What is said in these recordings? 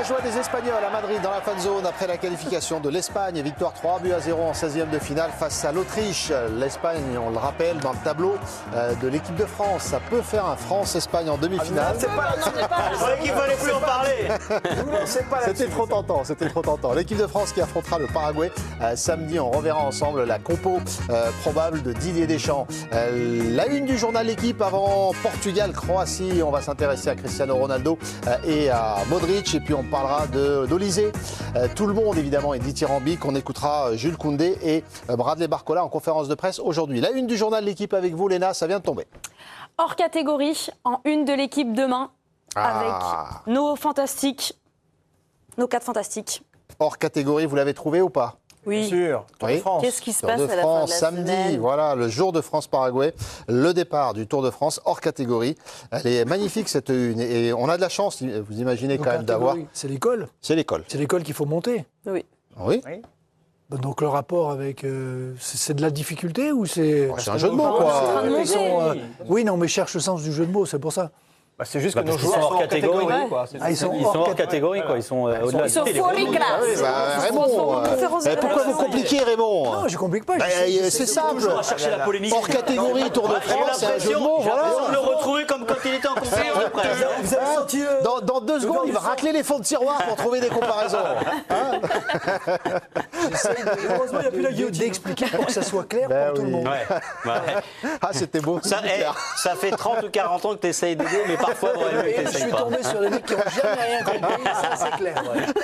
joie des Espagnols à Madrid dans la fan zone après la qualification de l'Espagne. Victoire 3-0 en 16e de finale face à l'Autriche. L'Espagne, on le rappelle, dans le tableau de l'équipe de France. Ça peut faire un France-Espagne en demi-finale. C'est vrai qu'il ne fallait plus en parler. C'était trop tentant. L'équipe de France qui affrontera le Paraguay samedi. On reverra ensemble la compo probable de Didier Deschamps. La une du journal L'équipe avant Portugal-Croatie. On va s'intéresser à Cristiano Ronaldo et à Modric. Et puis on parlera d'Olysée. Tout le monde évidemment est dithyrambique. On écoutera Jules Koundé et Bradley Barcola en conférence de presse aujourd'hui. La une du journal L'équipe avec vous, Léna, ça vient de tomber. Hors catégorie, en une de l'équipe demain, avec nos fantastiques, nos 4 fantastiques. Hors catégorie, vous l'avez trouvé ou pas ? Oui. Bien sûr. Tour de France. Qu'est-ce qui se Tour passe de à la fin France, de la samedi, semaine? voilà, le jour de France-Paraguay, le départ du Tour de France hors catégorie. Elle est magnifique cette une et on a de la chance, vous imaginez quand même d'avoir... C'est l'école. C'est l'école. C'est l'école qu'il faut monter. Oui. Oui, Donc le rapport avec... c'est de la difficulté ou c'est... c'est un jeu de mots quoi. Ils sont, oui, non, mais cherche le sens du jeu de mots, c'est pour ça. Bah, c'est juste que nos parce qu'ils joueurs sont sont hors hors catégorie. catégorie. Quoi. Ils sont hors catégorie, quoi. Ils sont au-delà. Ils sont fuori classe. Raymond, pourquoi vous compliquez Raymond? Non, je complique pas. C'est simple. Toujours à chercher la polémique. Hors catégorie, Tour de France, c'est un jeu de mots, J'ai l'impression de voilà. le retrouver comme quand il était en conférence de presse. Vous avez senti... Dans 2 secondes, il va racler les fonds de tiroir pour trouver des comparaisons. Heureusement, il n'y a plus la guillotine. D'expliquer pour que ça soit clair pour tout le monde. Ah, c'était beau. Ça fait 30 ou 40 ans que tu essayes d'aider, mais parfois, vraiment, tu Je n'essayes suis pas. tombé sur des mecs qui n'ont jamais rien compris, ça c'est clair.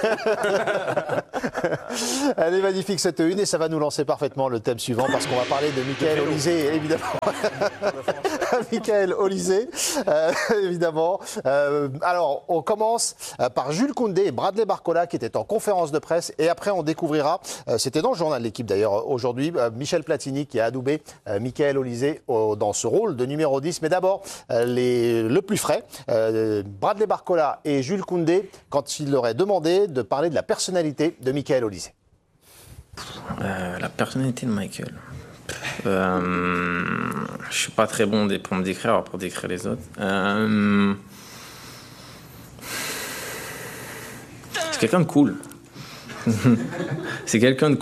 Elle est magnifique cette une et ça va nous lancer parfaitement le thème suivant parce qu'on va parler de Michael Olysée, évidemment. Michael Olysée, évidemment. Alors, on commence par Jules Koundé et Bradley Barcola qui étaient en conférence de presse et après on découvrira, c'était dans le journal de l'équipe d'ailleurs aujourd'hui, Michel Platini qui a adoubé Michael Olysée dans ce rôle de numéro 10. Mais d'abord, le plus frais, Bradley Barcola et Jules Koundé quand il leur est demandé de parler de la personnalité de Michael Olysée. La personnalité de Michael. Je suis pas très bon pour me décrire, alors pour décrire les autres. C'est quelqu'un de cool. C'est quelqu'un de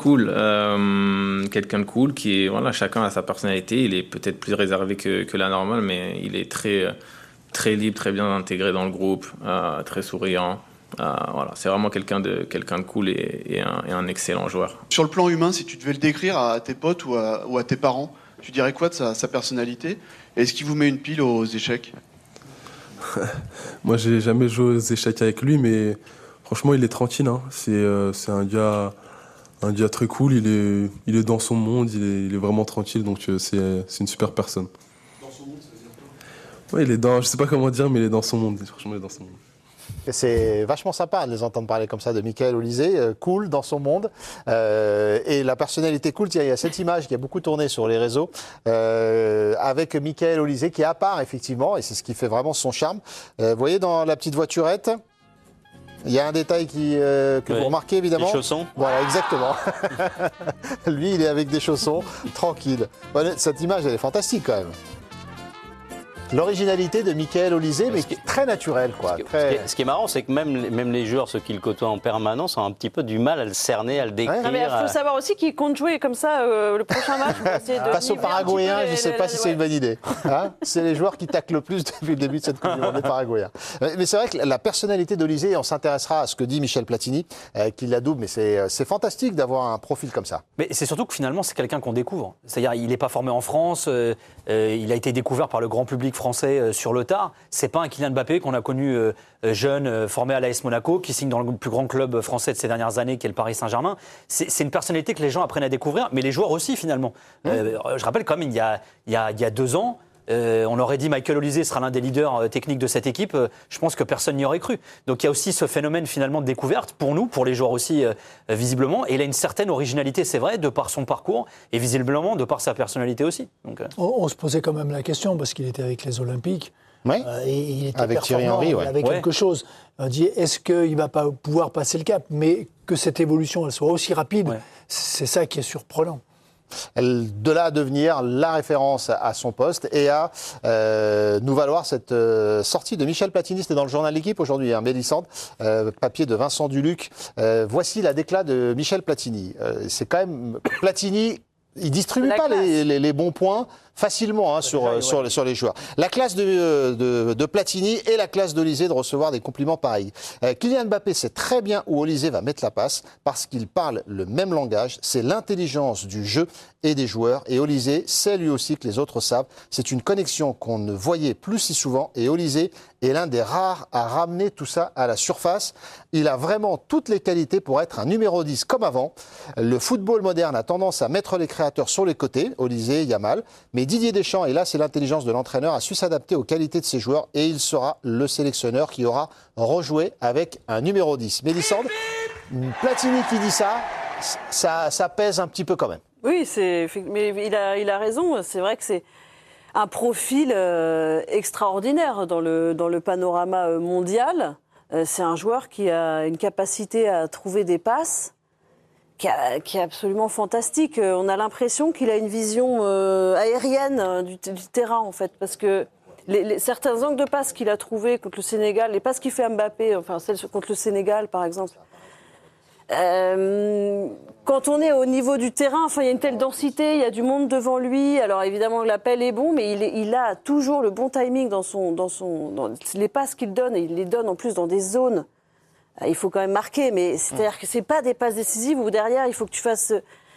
cool qui est, voilà, chacun a sa personnalité. Il est peut-être plus réservé que la normale, mais il est très libre, très bien intégré dans le groupe, très souriant. Voilà, c'est vraiment quelqu'un de cool et un excellent joueur. Sur le plan humain, si tu devais le décrire à tes potes ou à tes parents, tu dirais quoi de sa personnalité? Et est-ce qu'il vous met une pile aux échecs? Moi, j'ai jamais joué aux échecs avec lui, mais franchement, il est tranquille. Hein. C'est un gars très cool. Il est dans son monde. Il est vraiment tranquille. Donc, c'est une super personne. Dans son monde, ça veut dire quoi? Ouais, je sais pas comment dire, mais il est dans son monde. Franchement, il est dans son monde. C'est vachement sympa de les entendre parler comme ça de Michael Olysée, cool dans son monde. Et la personnalité cool, il y a cette image qui a beaucoup tourné sur les réseaux avec Michael Olysée qui est à part effectivement, et c'est ce qui fait vraiment son charme. Vous voyez dans la petite voiturette, il y a un détail que vous remarquez évidemment. Les chaussons. Voilà, exactement. Lui, il est avec des chaussons, tranquille. Voilà, cette image, elle est fantastique quand même. L'originalité de Michael Olysée, mais très naturelle, quoi. Ce qui est marrant, c'est que même les joueurs, ceux qui le côtoient en permanence, ont un petit peu du mal à le cerner, à le décrire. Non, mais il faut savoir aussi qu'il compte jouer comme ça le prochain match. Face aux Paraguayens, je ne sais pas si c'est une bonne idée. Hein, c'est les joueurs qui taclent le plus depuis le début de cette Coupe du Monde, les Paraguayens. Mais c'est vrai que la personnalité d'Olysée, on s'intéressera à ce que dit Michel Platini, qui la double, mais c'est fantastique d'avoir un profil comme ça. Mais c'est surtout que finalement, c'est quelqu'un qu'on découvre. C'est-à-dire, il n'est pas formé en France, il a été découvert par le grand public français sur le tard. C'est pas un Kylian Mbappé qu'on a connu jeune, formé à l'AS Monaco, qui signe dans le plus grand club français de ces dernières années, qui est le Paris Saint-Germain. C'est une personnalité que les gens apprennent à découvrir, mais les joueurs aussi finalement. Je rappelle quand même, il y a 2 ans, on aurait dit Michael Olysée sera l'un des leaders techniques de cette équipe. Je pense que personne n'y aurait cru. Donc il y a aussi ce phénomène finalement de découverte pour nous, pour les joueurs aussi visiblement. Et il a une certaine originalité, c'est vrai, de par son parcours et visiblement de par sa personnalité aussi. Donc, on se posait quand même la question parce qu'il était avec les Olympiques. Ouais. Et il était avec Thierry Henry, il avait quelque chose. On dit, est-ce qu'il ne va pas pouvoir passer le cap? Mais que cette évolution elle soit aussi rapide, c'est ça qui est surprenant. De là à devenir la référence à son poste et à nous valoir cette sortie de Michel Platini. C'était dans le journal L'Équipe aujourd'hui, Mélissande, papier de Vincent Duluc. Voici la déclat de Michel Platini. C'est quand même Platini. Il distribue pas les bons points facilement sur les joueurs. La classe de Platini et la classe d'Olysée de recevoir des compliments pareils. Kylian Mbappé sait très bien où Olysée va mettre la passe parce qu'ils parlent le même langage. C'est l'intelligence du jeu et des joueurs. Et Olysée sait lui aussi que les autres savent. C'est une connexion qu'on ne voyait plus si souvent. Et Olysée est l'un des rares à ramener tout ça à la surface. Il a vraiment toutes les qualités pour être un numéro 10 comme avant. Le football moderne a tendance à mettre les créateurs sur les côtés. Olysée, Yamal. Mais Didier Deschamps, et là c'est l'intelligence de l'entraîneur, a su s'adapter aux qualités de ses joueurs et il sera le sélectionneur qui aura rejoué avec un numéro 10. Mélissande, Platini qui dit ça pèse un petit peu quand même. Oui, mais il a raison. C'est vrai que c'est un profil extraordinaire dans le panorama mondial. C'est un joueur qui a une capacité à trouver des passes qui est absolument fantastique. On a l'impression qu'il a une vision aérienne du terrain, en fait, parce que certains angles de passes qu'il a trouvés contre le Sénégal, les passes qu'il fait à Mbappé, enfin celles contre le Sénégal, par exemple, quand on est au niveau du terrain, enfin, il y a une telle densité, il y a du monde devant lui. Alors évidemment, l'appel est bon, mais il a toujours le bon timing dans les passes qu'il donne, et il les donne en plus dans des zones. Il faut quand même marquer, mais c'est-à-dire que c'est pas des passes décisives où derrière il faut que tu fasses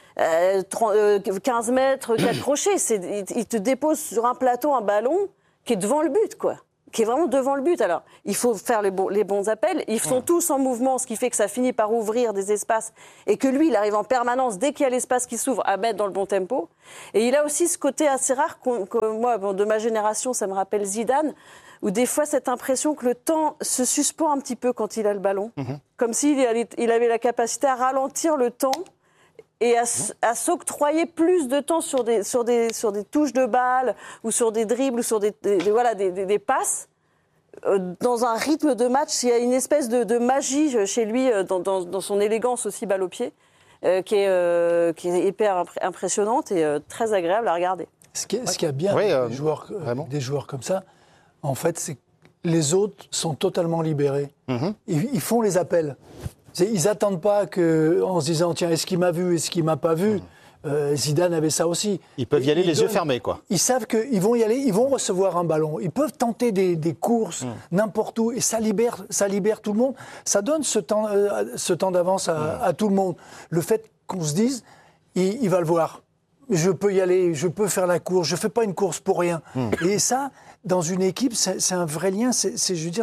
15 mètres, 4 crochets. Il te dépose sur un plateau un ballon qui est devant le but, quoi. Qui est vraiment devant le but. Alors, il faut faire les bons appels. Ils sont tous en mouvement, ce qui fait que ça finit par ouvrir des espaces et que lui, il arrive en permanence, dès qu'il y a l'espace qui s'ouvre, à mettre dans le bon tempo. Et il a aussi ce côté assez rare que moi, de ma génération, ça me rappelle Zidane, où des fois, cette impression que le temps se suspend un petit peu quand il a le ballon. Comme s'il avait la capacité à ralentir le temps et à s'octroyer plus de temps sur des touches de balle ou sur des dribbles ou sur des passes. Dans un rythme de match, il y a une espèce de magie chez lui, dans son élégance aussi balle au pied, qui est hyper impressionnante et très agréable à regarder. Ce qui est bien des joueurs comme ça, en fait, c'est que les autres sont totalement libérés. Ils font les appels. Ils n'attendent pas en se disant, tiens, est-ce qu'il m'a vu, est-ce qu'il ne m'a pas vu Zidane avait ça aussi. Ils peuvent y aller les yeux fermés, quoi. Ils savent qu'ils vont y aller, ils vont recevoir un ballon. Ils peuvent tenter des courses n'importe où et ça libère tout le monde. Ça donne ce temps d'avance à tout le monde. Le fait qu'on se dise, il va le voir. Je peux y aller, je peux faire la course, je ne fais pas une course pour rien. Et ça, dans une équipe, c'est un vrai lien. C'est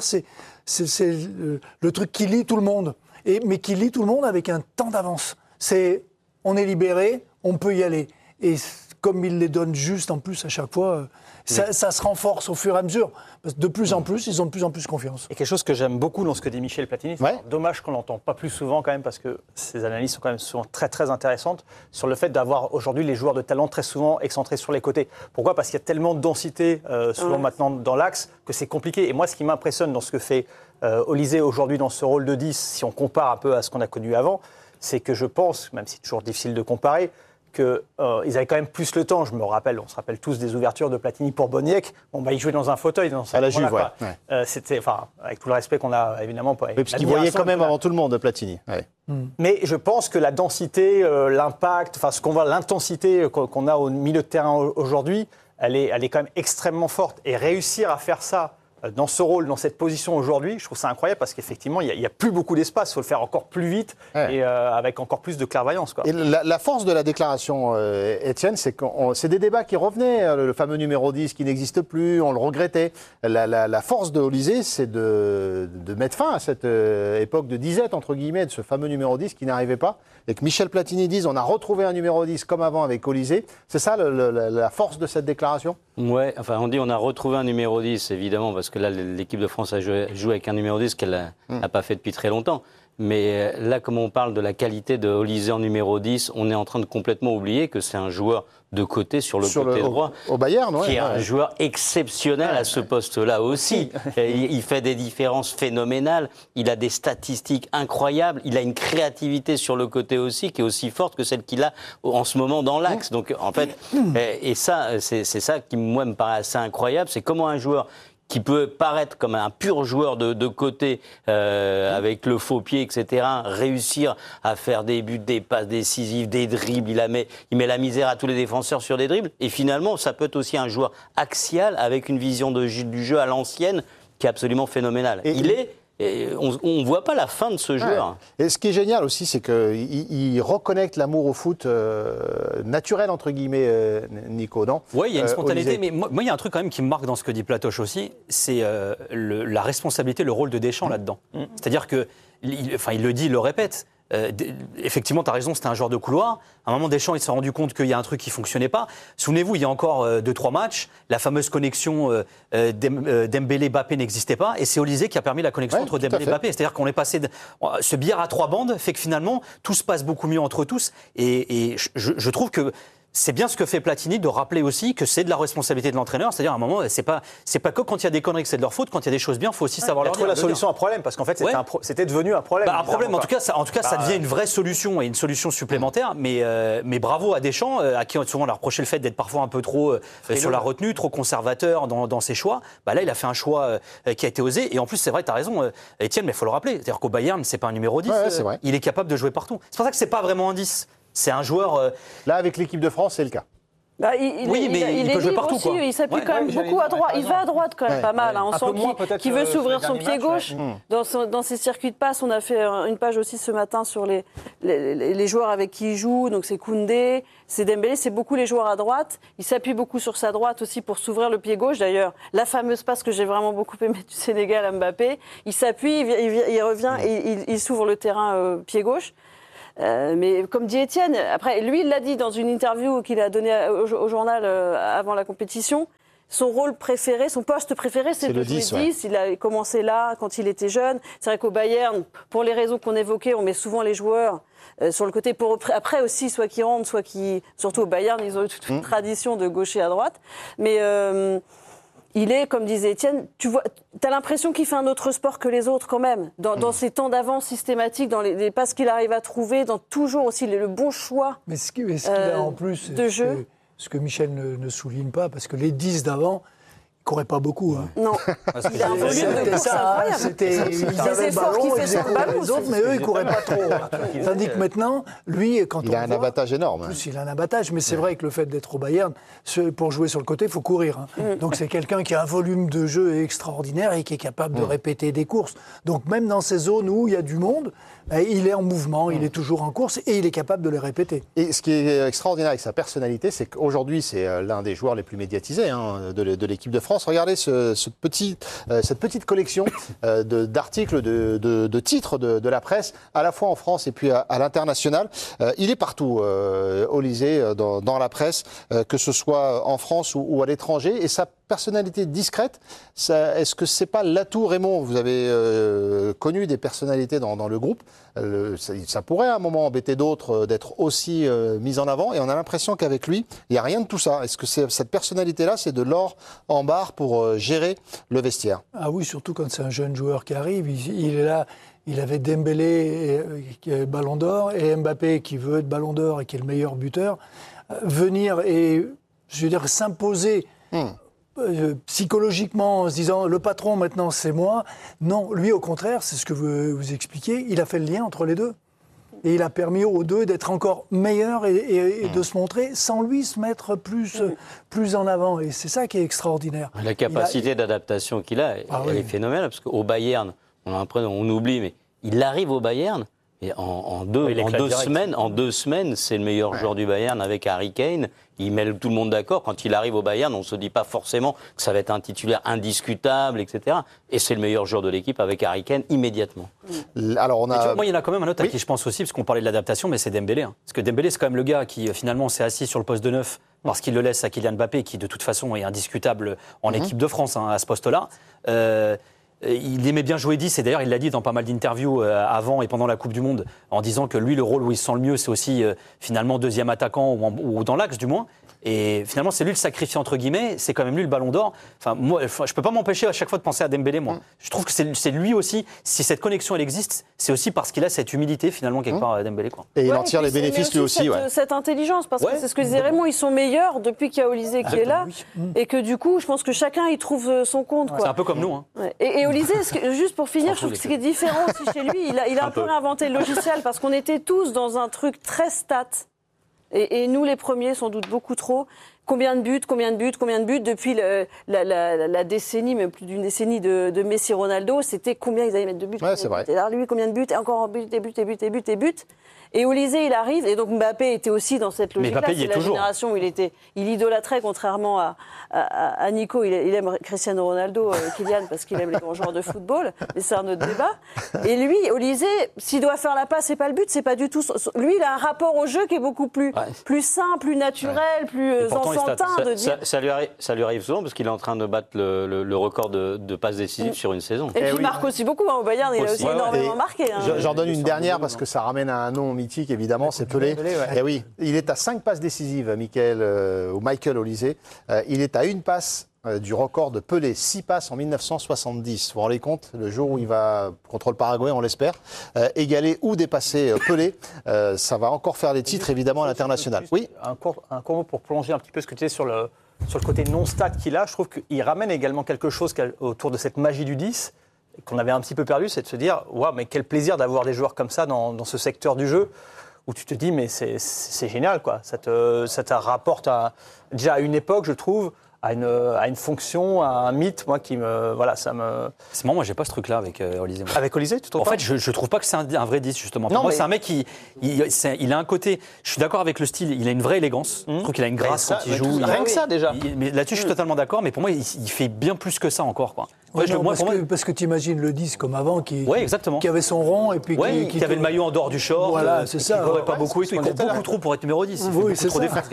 le truc qui lie tout le monde. Mais qui lie tout le monde avec un temps d'avance. On est libéré, on peut y aller. Et comme il les donne juste en plus à chaque fois, ça se renforce au fur et à mesure. Parce que de plus en plus, ils ont de plus en plus confiance. Et quelque chose que j'aime beaucoup dans ce que dit Michel Platini, c'est dommage qu'on l'entend pas plus souvent quand même, parce que ces analyses sont quand même souvent très très intéressantes, sur le fait d'avoir aujourd'hui les joueurs de talent très souvent excentrés sur les côtés. Pourquoi ? Parce qu'il y a tellement de densité souvent maintenant dans l'axe que c'est compliqué. Et moi, ce qui m'impressionne dans ce que fait Olysée aujourd'hui dans ce rôle de 10, si on compare un peu à ce qu'on a connu avant, c'est que je pense, même si c'est toujours difficile de comparer, qu'ils avaient quand même plus le temps. On se rappelle tous des ouvertures de Platini pour Boniek. Il jouait dans un fauteuil. À la Juve, C'était, avec tout le respect qu'on a évidemment. Parce qu'il voyait quand même avant tout le monde, Platini. Mais je pense que la densité, l'impact, l'intensité qu'on a au milieu de terrain aujourd'hui, elle est quand même extrêmement forte. Et réussir à faire ça dans ce rôle, dans cette position aujourd'hui, je trouve ça incroyable parce qu'effectivement, il n'y a plus beaucoup d'espace. Il faut le faire encore plus vite et avec encore plus de clairvoyance, quoi. Et la force de la déclaration, Étienne, c'est que c'est des débats qui revenaient. Le fameux numéro 10 qui n'existe plus, on le regrettait. La force de Olysée, c'est de mettre fin à cette époque de disette, entre guillemets, de ce fameux numéro 10 qui n'arrivait pas. Et que Michel Platini dise, on a retrouvé un numéro 10 comme avant avec Olysée. C'est ça la force de cette déclaration ? Ouais, on dit on a retrouvé un numéro 10, évidemment, parce que là, l'équipe de France a joué avec un numéro 10 qu'elle n'a pas fait depuis très longtemps. Mais là, comme on parle de la qualité de Olysée en numéro 10, on est en train de complètement oublier que c'est un joueur de côté sur le côté droit. Au Bayern, qui est un joueur exceptionnel à ce poste-là aussi. Il fait des différences phénoménales. Il a des statistiques incroyables. Il a une créativité sur le côté aussi qui est aussi forte que celle qu'il a en ce moment dans l'axe. Donc, en fait, et ça, c'est ça qui, moi, me paraît assez incroyable. C'est comment un joueur qui peut paraître comme un pur joueur de côté, avec le faux pied, etc., réussir à faire des buts, des passes décisives, des dribbles, il met la misère à tous les défenseurs sur des dribbles, et finalement, ça peut être aussi un joueur axial, avec une vision du jeu à l'ancienne, qui est absolument phénoménale. On ne voit pas la fin de ce joueur. Et ce qui est génial aussi, c'est qu'il reconnecte l'amour au foot naturel, entre guillemets, Nico, non ? Oui, il y a une spontanéité, mais moi, il y a un truc quand même qui me marque dans ce que dit Platoche aussi, c'est la responsabilité, le rôle de Deschamps là-dedans. C'est-à-dire que, il le dit, il le répète. Effectivement, tu as raison, c'était un joueur de couloir. À un moment, Deschamps, il s'est rendu compte qu'il y a un truc qui ne fonctionnait pas. Souvenez-vous, il y a encore 2-3 matchs, la fameuse connexion Dembélé-Mbappé n'existait pas, et c'est Olysée qui a permis la connexion entre Dembélé et Mbappé. C'est-à-dire qu'on est passé ce billard à 3 bandes fait que finalement, tout se passe beaucoup mieux entre tous. Et je trouve que c'est bien ce que fait Platini de rappeler aussi que c'est de la responsabilité de l'entraîneur. C'est-à-dire à un moment, c'est pas que quand il y a des conneries que c'est de leur faute. Quand il y a des choses bien, il faut aussi savoir leur dire. Trouver la solution à un problème, parce qu'en fait c'était devenu un problème. Un problème. En tout cas, ça devient une vraie solution et une solution supplémentaire. Mais bravo à Deschamps, à qui souvent on a reproché le fait d'être parfois un peu trop sur la retenue, trop conservateur dans ses choix. Là, il a fait un choix qui a été osé. Et en plus, c'est vrai, tu as raison, Étienne, mais il faut le rappeler. C'est-à-dire qu'au Bayern, c'est pas un numéro 10. Il est capable de jouer partout. C'est pour ça que c'est pas vraiment un 10. C'est un joueur. Là, avec l'équipe de France, c'est le cas. Il peut jouer partout. Aussi, il s'appuie quand même beaucoup à droite. Il va à droite quand même pas mal. On sent qu'il veut s'ouvrir son pied gauche. Dans ses circuits de passe, on a fait une page aussi ce matin sur les joueurs avec qui il joue. Donc c'est Koundé, c'est Dembélé, c'est beaucoup les joueurs à droite. Il s'appuie beaucoup sur sa droite aussi pour s'ouvrir le pied gauche. D'ailleurs, la fameuse passe que j'ai vraiment beaucoup aimée du Sénégal à Mbappé, il s'appuie, il revient et il s'ouvre le terrain pied gauche. Mais comme dit Étienne, après, lui, il l'a dit dans une interview qu'il a donnée au journal avant la compétition, son rôle préféré, son poste préféré, c'est de jouer 10. Il a commencé là, quand il était jeune. C'est vrai qu'au Bayern, pour les raisons qu'on évoquait, on met souvent les joueurs sur le côté, après aussi, soit qui rentrent, soit qui... Surtout au Bayern, ils ont eu toute une tradition de gaucher à droite. Mais... il est, comme disait Étienne, tu as l'impression qu'il fait un autre sport que les autres quand même. Dans ses temps d'avance systématiques, dans les passes qu'il arrive à trouver, dans toujours aussi le bon choix Mais ce qu'il a en plus, de jeu. Ce que Michel ne souligne pas, parce que les 10 d'avant, ils ne couraient pas beaucoup. Non, il a un volume de course incroyable. Ils avaient le ballon, ils faisaient courir les autres, mais eux, ils ne couraient pas trop. Tandis que maintenant, lui, quand il a un abattage énorme. En plus, il a un abattage, mais c'est vrai que le fait d'être au Bayern, pour jouer sur le côté, il faut courir. Donc c'est quelqu'un qui a un volume de jeu extraordinaire et qui est capable de répéter des courses. Donc même dans ces zones où il y a du monde, il est en mouvement, il est toujours en course et il est capable de les répéter. Et ce qui est extraordinaire avec sa personnalité, c'est qu'aujourd'hui, c'est l'un des joueurs les plus médiatisés de l'équipe de France. Regardez cette petite collection d'articles, de titres de la presse, à la fois en France et puis à l'international. Il est partout, Olysée, dans la presse, que ce soit en France ou à l'étranger. Et sa personnalité discrète, est-ce que c'est pas l'atout, Raymond? Vous avez connu des personnalités dans le groupe. Ça pourrait à un moment embêter d'autres d'être aussi mis en avant. Et on a l'impression qu'avec lui, il n'y a rien de tout ça. Est-ce que cette personnalité-là, c'est de l'or en barre pour gérer le vestiaire? Ah oui, surtout quand c'est un jeune joueur qui arrive. Il est là. Il avait Dembélé qui est Ballon d'Or et Mbappé qui veut être Ballon d'Or et qui est le meilleur buteur. Venir et, je veux dire, s'imposer psychologiquement en se disant le patron maintenant c'est moi. Non, lui au contraire, c'est ce que vous expliquiez, il a fait le lien entre les deux. Et il a permis aux deux d'être encore meilleurs et de se montrer sans lui se mettre plus en avant. Et c'est ça qui est extraordinaire. La capacité d'adaptation qu'il a, elle est phénoménale. Parce qu'au Bayern, on oublie, mais il arrive au Bayern. Et en deux semaines, c'est le meilleur joueur du Bayern avec Harry Kane. Il met tout le monde d'accord. Quand il arrive au Bayern, on ne se dit pas forcément que ça va être un titulaire indiscutable, etc. Et c'est le meilleur joueur de l'équipe avec Harry Kane immédiatement. Alors moi, il y en a quand même un autre à qui je pense aussi, parce qu'on parlait de l'adaptation, mais c'est Dembélé. Parce que Dembélé, c'est quand même le gars qui finalement s'est assis sur le poste de 9 parce qu'il le laisse à Kylian Mbappé, qui de toute façon est indiscutable en équipe de France à ce poste-là. Il aimait bien jouer 10 et d'ailleurs il l'a dit dans pas mal d'interviews avant et pendant la Coupe du Monde en disant que lui le rôle où il se sent le mieux c'est aussi finalement deuxième attaquant ou dans l'axe du moins. Et finalement, c'est lui le sacrifié, entre guillemets, c'est quand même lui le ballon d'or. Enfin, moi, je peux pas m'empêcher à chaque fois de penser à Dembélé, moi. Je trouve que c'est lui aussi, si cette connexion elle existe, c'est aussi parce qu'il a cette humilité, finalement, quelque part, Dembélé, quoi. Et il en tire les bénéfices lui aussi, cette intelligence, parce que c'est ce que disait Raymond, ils sont meilleurs depuis qu'il y a Olysée qui est là, et que du coup, je pense que chacun y trouve son compte, quoi. C'est un peu comme nous, hein. Et Olysée, juste pour finir, je trouve que ce qui est différent aussi chez lui, il a un peu réinventé le logiciel, parce qu'on était tous dans un truc très stat. Et nous, les premiers, sans doute beaucoup trop. Combien de buts depuis la décennie, même plus d'une décennie de Messi, Ronaldo, c'était combien ils allaient mettre de buts. Ouais, c'est vrai. Et alors lui, combien de buts, et encore un but, et buts. Et Olysée, il arrive, et donc Mbappé était aussi dans cette logique-là. Mbappé, c'est la génération où il idolâtrait, contrairement à Nico, il aime Cristiano Ronaldo, Kylian, parce qu'il aime les grands joueurs de football, mais c'est un autre débat. Et lui, Olysée, s'il doit faire la passe et pas le but, c'est pas du tout... Lui, il a un rapport au jeu qui est beaucoup plus sain, plus naturel, plus enfantin. Ça lui arrive souvent, parce qu'il est en train de battre le record de passes décisives sur une saison. Et puis il marque aussi beaucoup, au Bayern, il a aussi énormément marqué. J'en donne une dernière, parce que ça ramène à un nom mythique, évidemment, c'est Pelé. Et oui, il est à 5 passes décisives, Michael Olysée. Il est à une passe du record de Pelé, 6 passes en 1970. Vous vous rendez compte, le jour où il va, contre le Paraguay, on l'espère, égaler ou dépasser Pelé, ça va encore faire des titres, évidemment, à l'international. Oui. Un court mot pour prolonger un petit peu ce que tu disais sur le côté non-stat qu'il a. Je trouve qu'il ramène également quelque chose autour de cette magie du 10, qu'on avait un petit peu perdu, c'est de se dire « Waouh, mais quel plaisir d'avoir des joueurs comme ça dans ce secteur du jeu !» où tu te dis « Mais c'est génial, quoi. Ça te rapporte déjà à une époque, je trouve, à une fonction, à un mythe, moi, qui me... Voilà, ça me... C'est marrant, moi, j'ai pas ce truc-là avec Olysée. Avec Olysée, tu trouves pas ? En fait, je trouve pas que c'est un vrai 10, justement. Pour moi, c'est un mec il a un côté... Je suis d'accord avec le style, il a une vraie élégance. Je trouve qu'il a une grâce quand il joue. Rien que ça, déjà. Mais là-dessus, je suis totalement d'accord, mais pour moi, il fait bien plus que ça encore, quoi. Ouais, parce que tu imagines le 10 comme avant, qui avait son rond et puis qui avait le maillot en dehors du short, voilà, c'est ça. Qui courait pas beaucoup, il court beaucoup trop pour être numéro 10. Oui, c'est trop ça.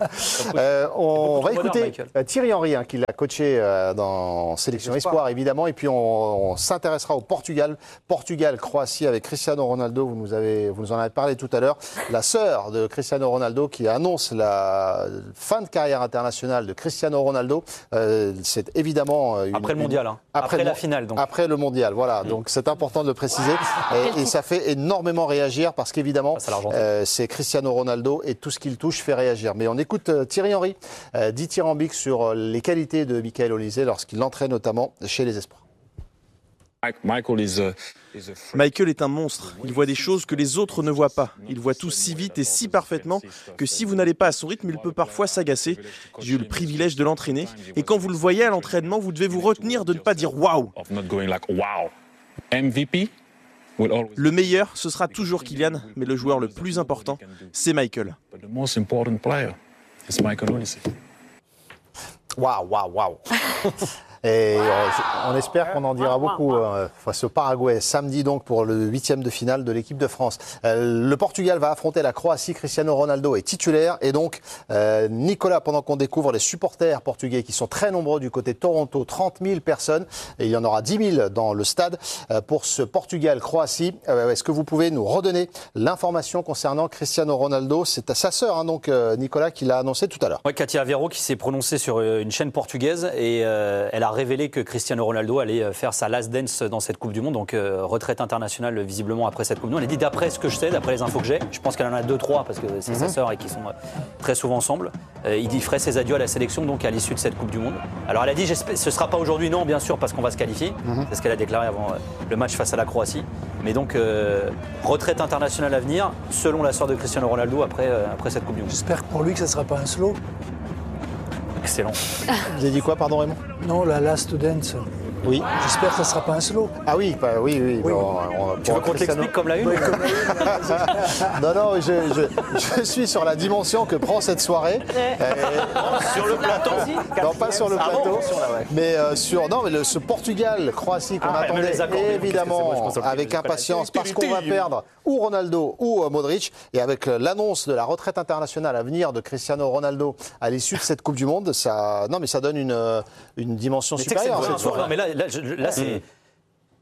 On va écouter Thierry Henry, qui l'a coaché dans Sélection Espoir, évidemment, et puis on s'intéressera au Portugal-Croatie avec Cristiano Ronaldo. Vous nous en avez parlé tout à l'heure. La sœur de Cristiano Ronaldo qui annonce la fin de carrière internationale de Cristiano Ronaldo. C'est évidemment... Après le mondial, après la finale. Donc. Après le mondial, voilà. Donc c'est important de le préciser. Et ça fait énormément réagir parce qu'évidemment, c'est Cristiano Ronaldo et tout ce qu'il touche fait réagir. Mais on écoute Thierry Henry, dithyrambique sur les qualités de Michael Olysée lorsqu'il l'entrait notamment chez les Espoirs. Michael est un monstre. Il voit des choses que les autres ne voient pas. Il voit tout si vite et si parfaitement que si vous n'allez pas à son rythme, il peut parfois s'agacer. J'ai eu le privilège de l'entraîner. Et quand vous le voyez à l'entraînement, vous devez vous retenir de ne pas dire « waouh ». Le meilleur, ce sera toujours Kylian, mais le joueur le plus important, c'est Michael. Waouh. Et on espère qu'on en dira beaucoup face au Paraguay samedi donc pour le 8e de finale de l'équipe de France. Le Portugal va affronter la Croatie. Cristiano Ronaldo est titulaire et donc Nicolas, pendant qu'on découvre les supporters portugais qui sont très nombreux du côté de Toronto, 30 000 personnes et il y en aura 10 000 dans le stade pour ce Portugal-Croatie. Est-ce que vous pouvez nous redonner l'information concernant Cristiano Ronaldo? C'est à sa sœur, donc Nicolas, qui l'a annoncé tout à l'heure. Ouais, Katia Aveiro qui s'est prononcée sur une chaîne portugaise et elle a révélé que Cristiano Ronaldo allait faire sa last dance dans cette Coupe du Monde, donc retraite internationale visiblement après cette Coupe du Monde. Elle a dit d'après ce que je sais, d'après les infos que j'ai, je pense qu'elle en a 2-3 parce que c'est sa sœur et qu'ils sont très souvent ensemble. Il ferait ses adieux à la sélection donc à l'issue de cette Coupe du Monde. Alors elle a dit ce sera pas aujourd'hui, non bien sûr parce qu'on va se qualifier, c'est ce qu'elle a déclaré avant le match face à la Croatie. Mais donc retraite internationale à venir selon la sœur de Cristiano Ronaldo après cette Coupe du Monde. J'espère pour lui que ça sera pas un slow. Excellent. Vous avez dit quoi, pardon Raymond? Non, la last dance. Oui. J'espère que ça ne sera pas un slow. Ah oui, oui. Tu veux qu'on te l'explique comme la une? Non, je suis sur la dimension que prend cette soirée. Sur le plateau? Non, pas sur le plateau. Mais ce Portugal-Croatie qu'on attendait évidemment avec impatience parce qu'on va perdre ou Ronaldo ou Modric. Et avec l'annonce de la retraite internationale à venir de Cristiano Ronaldo à l'issue de cette Coupe du Monde, ça donne une dimension supérieure. Non, mais là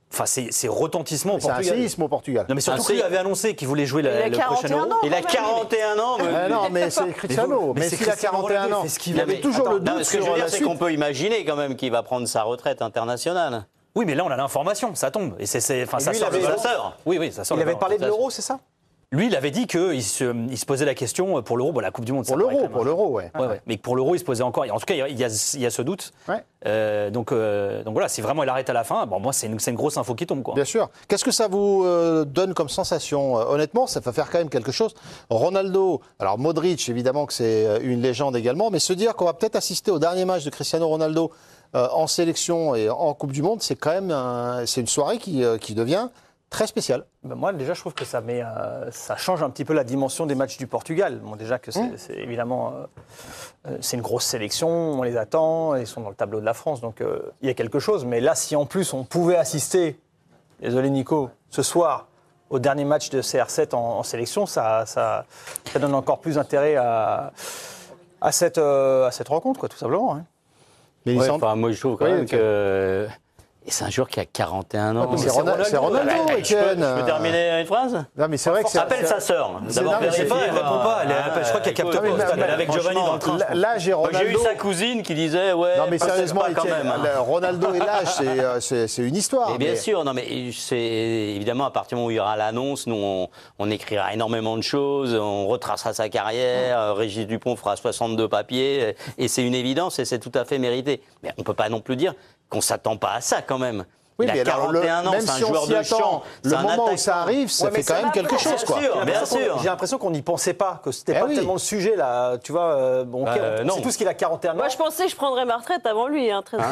Enfin, c'est retentissement au C'est un Portugal. séisme au Portugal. Non, mais surtout qu'il avait annoncé qu'il voulait jouer Il a le 41 prochain Euro. ans. Il a 41 ans. Non, mais c'est Cristiano. Mais Mais c'est s'il a Cristiano 41 Ronaldo, ans, il fait ce qu'il il avait veut. toujours le Non, doute ce que je sur veux dire, la c'est suite. qu'on peut imaginer quand même qu'il va prendre sa retraite internationale. Oui, mais là, on a l'information, ça tombe. Et enfin, ça lui, sort il avait- de sa sœur. Oui, ça sort Il de- avait parlé de l'Euro, c'est ça? Lui, il avait dit qu'il se posait la question pour l'Euro, la Coupe du Monde. Pour l'Euro, ouais. Ouais. Mais que pour l'Euro, il se posait encore. En tout cas, il y a ce doute. Ouais. Donc voilà, si vraiment il arrête à la fin, bon, moi, c'est une grosse info qui tombe, quoi. Bien sûr. Qu'est-ce que ça vous donne comme sensation? Honnêtement, ça va faire quand même quelque chose. Ronaldo, alors Modric, évidemment que c'est une légende également, mais se dire qu'on va peut-être assister au dernier match de Cristiano Ronaldo en sélection et en Coupe du Monde, c'est quand même c'est une soirée qui devient très spéciale. Ben moi, déjà, je trouve que ça change un petit peu la dimension des matchs du Portugal. Bon, déjà que c'est évidemment c'est une grosse sélection, on les attend, ils sont dans le tableau de la France, donc il y a quelque chose. Mais là, si en plus on pouvait assister, désolé Nico, ce soir au dernier match de CR7 en sélection, ça donne encore plus intérêt à cette rencontre, quoi, tout simplement. Hein. Mais Ouais, moi, je trouve quand même que... Et c'est un joueur qui a 41 ans. C'est Ronaldo, Je Étienne. peux terminer une phrase? Non, mais c'est vrai que c'est... Appelle sa sœur. D'abord, Je sais pas, elle répond pas. Je crois qu'elle capte pas. Elle est avec Giovanni dans le train. L'âge et Ronaldo... J'ai eu sa cousine qui disait, ouais, Non, mais peut-être sérieusement, pas quand Étienne, même. hein. Ronaldo et l'âge, c'est une histoire. Et bien mais- sûr, non, mais c'est évidemment à partir du moment où il y aura l'annonce, nous on écrira énormément de choses, on retracera sa carrière, Régis Dupont fera 62 papiers, et c'est une évidence et c'est tout à fait mérité. Mais on ne peut pas non plus dire qu'on ne s'attend pas à ça quand même. Oui, il a mais alors, 41 ans, même c'est un si on joueur s'y de attend, champ, le c'est un moment où attaquant. ça arrive, ça fait quand même quelque chose, quoi. Bien sûr. J'ai l'impression qu'on n'y pensait pas, que c'était Eh pas oui. tellement le sujet, là. Tu vois, bon, ok, on non. sait tous qu'il a 41 ans. Moi, je pensais que je prendrais ma retraite avant lui. Hein, très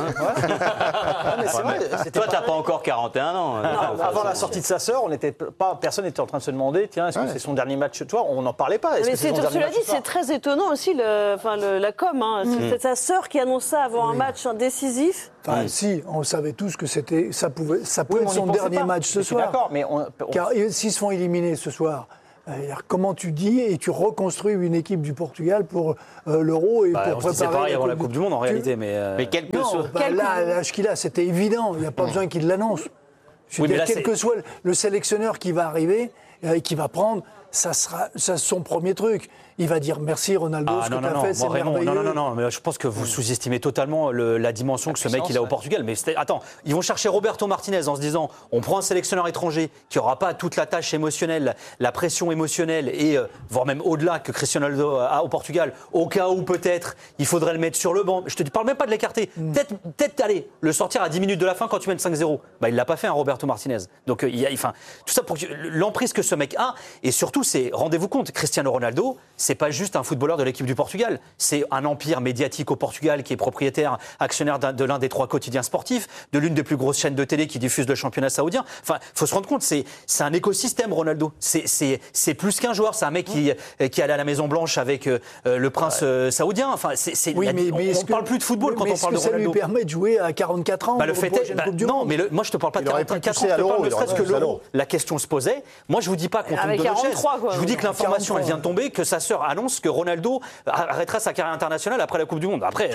Mais c'est vrai, c'était Toi, t'as pas encore 41 ans. Avant la sortie de sa sœur, personne n'était en train de se demander, tiens, est-ce que c'est son dernier match? Toi, on n'en parlait pas. Est-ce Mais que c'est son dernier cela match dit, ce soir c'est très étonnant aussi la com. Hein. C'est sa sœur qui annonce ça avant un match décisif. Enfin, si, on savait tous que ça pouvait Oui, être mais on son n'y pensait dernier pas. match ce Je suis soir. d'accord, mais Car s'ils se font éliminer ce soir, comment tu dis et tu reconstruis une équipe du Portugal pour l'Euro et pour On se disait préparer pareil avant la Coupe du Monde en réalité, mais. Mais quel que Non, soit. l'âge qu'il a, c'était évident. Il n'y a pas besoin qu'il l'annonce. Je veux Oui, mais dire, là, quel que soit le sélectionneur qui va arriver et qui va prendre, ça sera son premier truc. Il va dire merci Ronaldo, ce que tu as fait, c'est merveilleux. Non, mais je pense que vous sous-estimez totalement la dimension que ce mec il a au Portugal. Mais attends, ils vont chercher Roberto Martinez en se disant on prend un sélectionneur étranger qui n'aura pas toute la tâche émotionnelle, la pression émotionnelle et voire même au-delà que Cristiano Ronaldo a au Portugal, au cas où peut-être il faudrait le mettre sur le banc. Je te parle même pas de l'écarter. Peut-être allez, le sortir à 10 minutes de la fin quand tu mènes 5-0. Bah, il l'a pas fait, hein, Roberto Martinez. Donc tout ça pour l'emprise que ce mec a et surtout c'est rendez-vous compte, Cristiano Ronaldo, c'est pas juste un footballeur de l'équipe du Portugal, c'est un empire médiatique au Portugal qui est propriétaire, actionnaire de l'un des 3 quotidiens sportifs, de l'une des plus grosses chaînes de télé qui diffuse le championnat saoudien. Enfin, faut se rendre compte, c'est un écosystème, Ronaldo. C'est plus qu'un joueur, c'est un mec qui allait à la Maison Blanche avec le prince saoudien. Enfin, Oui, on parle plus de football quand on parle de Est-ce que ça lui Ronaldo. permet de jouer à 44 ans Le fait est, non, mais moi je te parle pas de Il aurait pu 44 ans, pousser je à te parle l'Euro, ne il aurait serait-ce que poussé à l'Euro. l'Euro. La question se posait. Moi je vous dis pas qu'on tombe Avec de nos 43, chaises. quoi. Je vous dis que l'information 43, elle vient de tomber, que sa sœur annonce que Ronaldo arrêtera sa carrière internationale après la Coupe du Monde. Après,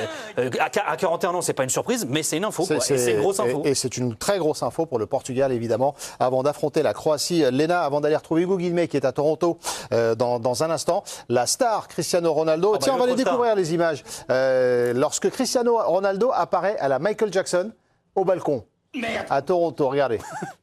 à 41 ans, c'est pas une surprise, mais c'est une info. Et c'est une grosse info. Et c'est une très grosse info pour le Portugal, évidemment, avant d'affronter la Croatie. Léna, avant d'aller retrouver Hugo Guillemet, qui est à Toronto dans un instant, la star Cristiano Ronaldo. Tiens, on va les découvrir, les images. Lorsque Cristiano Ronaldo apparaît à la Michael Jackson au balcon à Toronto, regardez.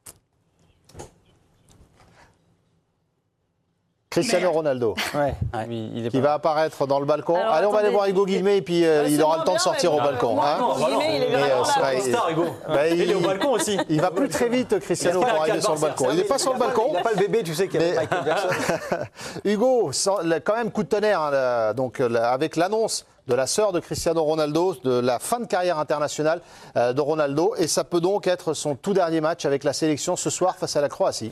Cristiano Ronaldo, qui va apparaître dans le balcon. Alors, Allez, on va aller attendez. voir Hugo Guillemet et puis il aura le temps de sortir au balcon. Moi, hein. non, Guillemet, il est Mais, vraiment c'est là. vrai, Star, Hugo. il est au balcon aussi. Il va plus très vite, Cristiano, pour arriver sur le balcon. Il n'est pas sur le balcon. Il n'a pas le bébé, tu sais, qui est Mais- Michael Jackson. Hugo, quand même coup de tonnerre, hein, donc, avec l'annonce de la sœur de Cristiano Ronaldo, de la fin de carrière internationale de Ronaldo. Et ça peut donc être son tout dernier match avec la sélection ce soir face à la Croatie.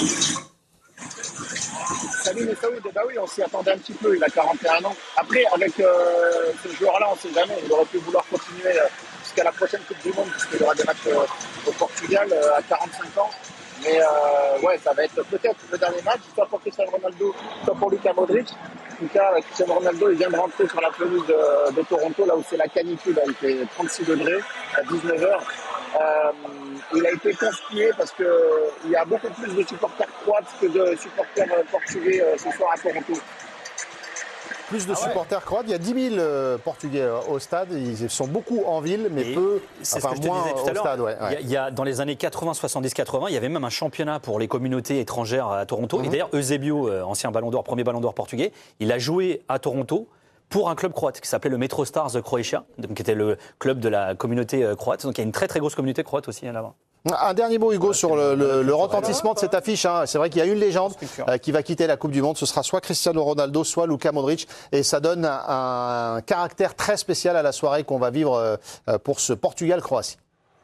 Salut Messaoud, bah oui, on s'y attendait un petit peu, il a 41 ans. Après, avec ce joueur-là, on ne sait jamais, il aurait pu vouloir continuer jusqu'à la prochaine Coupe du Monde, puisqu'il y aura des matchs au Portugal à 45 ans. Mais ouais, ça va être peut-être le dernier match, soit pour Cristiano Ronaldo, soit pour Luka Modric. En tout cas, Cristiano Ronaldo, il vient de rentrer sur la pelouse de Toronto, là où c'est la canicule, il fait 36 degrés à 19h. il a été conspué parce qu'il y a beaucoup plus de supporters croates que de supporters portugais ce soir à Toronto. Plus de supporters croates, il y a 10 000 Portugais au stade, ils sont beaucoup en ville, mais peu, c'est ce que je te moins disais tout à au l'heure. stade. Ouais. Il y a, dans les années 80, 70, 80, il y avait même un championnat pour les communautés étrangères à Toronto. Et d'ailleurs, Eusebio, ancien ballon d'or, premier ballon d'or portugais, il a joué à Toronto pour un club croate qui s'appelait le Metro Stars Croatia, qui était le club de la communauté croate. Donc il y a une très très grosse communauté croate aussi là-bas. Un dernier mot, Hugo, sur le retentissement de cette affiche. Hein. C'est vrai qu'il y a une légende qui va quitter la Coupe du Monde. Ce sera soit Cristiano Ronaldo, soit Luka Modric. Et ça donne un caractère très spécial à la soirée qu'on va vivre pour ce Portugal-Croatie.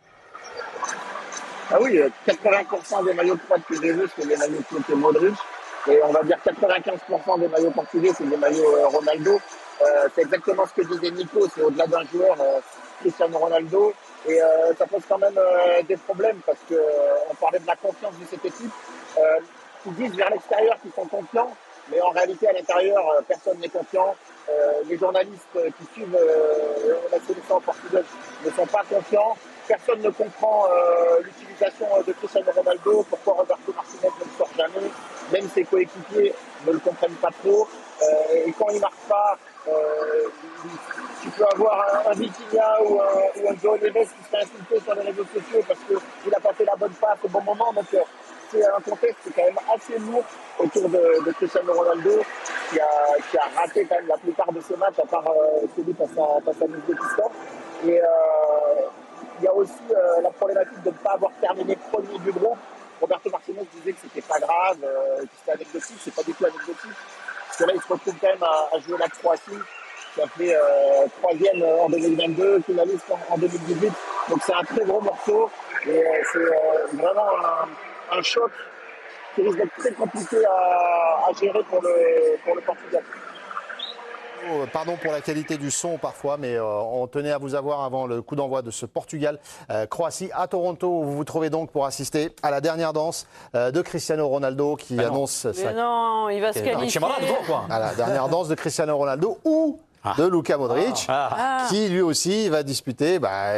Ah oui, 80% des maillots croates que j'ai vus, c'est des maillots de Modric. Et on va dire 95% des maillots portugais, c'est des maillots Ronaldo. C'est exactement ce que disait Nico, c'est au-delà d'un joueur, Cristiano Ronaldo. Et ça pose quand même des problèmes parce qu'on parlait de la confiance de cette équipe. Ils disent vers l'extérieur qu'ils sont confiants, mais en réalité à l'intérieur, personne n'est confiant. Les journalistes qui suivent la sélection portugaise ne sont pas confiants. Personne ne comprend l'utilisation de Cristiano Ronaldo, pourquoi Roberto Martinez ne le sort jamais, même ses coéquipiers ne le comprennent pas trop. Et quand il ne marque pas, tu peux avoir un Vitinha ou un Joe Neves qui se fait insulter sur les réseaux sociaux parce qu'il n'a pas fait la bonne passe au bon moment. Donc c'est un contexte qui est quand même assez lourd autour de Cristiano Ronaldo qui a raté quand même la plupart de ses matchs à part celui face à l'Ouzbékistan. Et il y a aussi la problématique de ne pas avoir terminé premier du groupe. Roberto Martinez disait que c'était pas grave, que c'était anecdotique, c'est pas du tout anecdotique. Parce que là, il se retrouve quand même à jouer la Croatie, qui a fait 3e en 2022, finaliste en 2018. Donc c'est un très gros morceau et c'est vraiment un choc qui risque d'être très compliqué à gérer pour le Portugal. Pardon pour la qualité du son parfois, mais on tenait à vous avoir avant le coup d'envoi de ce Portugal-Croatie à Toronto, où vous vous trouvez donc pour assister à la dernière danse de Cristiano Ronaldo qui annonce Mais non, il va se qualifier. à la dernière danse de Cristiano Ronaldo ou de Luka Modric, qui lui aussi va disputer